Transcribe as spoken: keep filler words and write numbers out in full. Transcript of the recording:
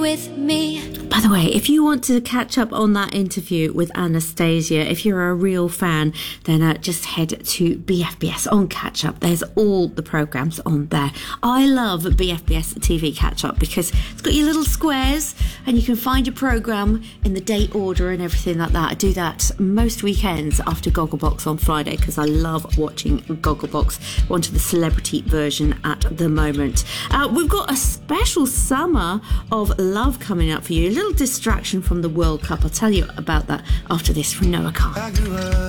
with me. By the way, if you want to catch up on that interview with Anastasia, if you're a real fan, then uh, just head to B F B S on Catch Up. There's all the programmes on there. I love B F B S T V Catch Up because it's got your little squares and you can find your programme in the date order and everything like that. I do that most weekends after Gogglebox on Friday because I love watching Gogglebox. We're onto the celebrity version at the moment. Uh, we've got a special summer of love coming up for you. A little distraction from the World Cup. I'll tell you about that after this from Noah Khan.